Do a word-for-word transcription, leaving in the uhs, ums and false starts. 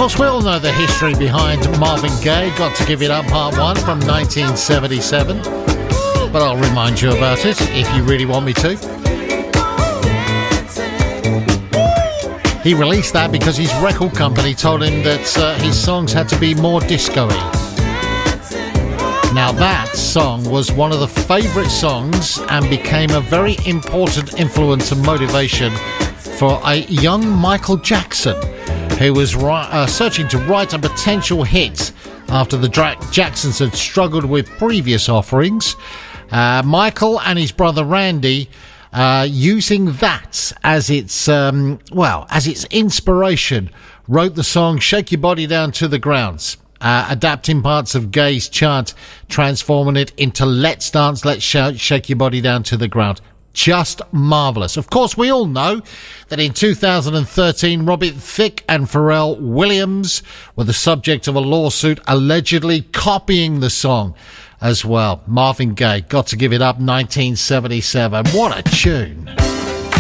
course, we all know the history behind Marvin Gaye, Got to Give It Up Part one from nineteen seventy-seven. But I'll remind you about it if you really want me to. He released that because his record company told him that uh, his songs had to be more disco-y. Now that song was one of the favourite songs and became a very important influence and motivation for a young Michael Jackson, who was ri- uh, searching to write a potential hit after the Dra- Jacksons had struggled with previous offerings. Uh, Michael and his brother Randy, uh, using that as its um, well as its inspiration, wrote the song "Shake Your Body Down to the Ground," uh, adapting parts of Gaye's chant, transforming it into "Let's Dance, Let's Shout, Shake Your Body Down to the Ground." Just marvellous. Of course, we all know that in two thousand thirteen, Robert Thicke and Pharrell Williams were the subject of a lawsuit allegedly copying the song as well. Marvin Gaye, Got to Give It Up, nineteen seventy-seven. What a tune.